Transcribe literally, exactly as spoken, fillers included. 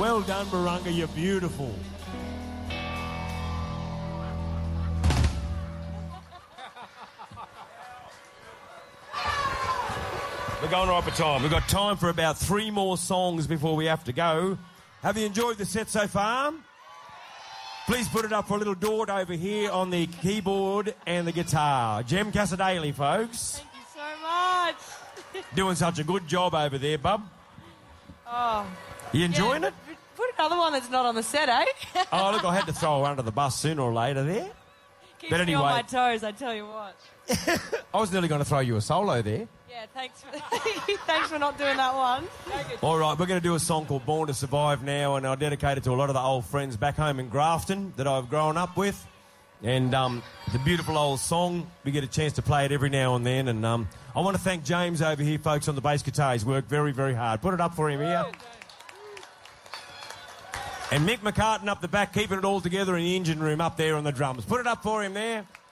Well done, Barunga, you're beautiful. We're going right for time. We've got time for about three more songs before we have to go. Have you enjoyed the set so far? Please put it up for a little Dort over here on the keyboard and the guitar. Jem Casadale, folks. Thank you so much. Doing such a good job over there, bub. Oh. You enjoying yeah, it? Put another one that's not on the set, eh? Oh, look, I had to throw her under the bus sooner or later there. Keeps but anyway, me on my toes, I tell you what. I was nearly going to throw you a solo there. Yeah, thanks for, thanks for not doing that one. All right, we're going to do a song called Born to Survive now, and I'll dedicate it to a lot of the old friends back home in Grafton that I've grown up with. And um, it's a beautiful old song. We get a chance to play it every now and then. And um, I want to thank James over here, folks, on the bass guitar. He's worked very, very hard. Put it up for him here. And Mick McCartan up the back, keeping it all together in the engine room up there on the drums. Put it up for him there.